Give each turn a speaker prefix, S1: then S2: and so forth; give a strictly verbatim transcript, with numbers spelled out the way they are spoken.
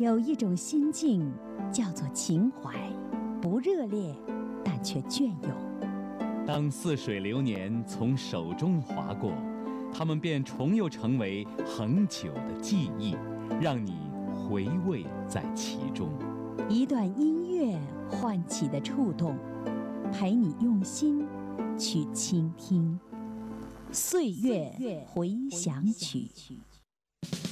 S1: 有一种心境叫做情怀，不热烈，但却隽永。
S2: 当似水流年从手中划过，它们便重又成为恒久的记忆，让你回味在其中。
S1: 一段音乐唤起的触动，陪你用心去倾听。岁月回响曲。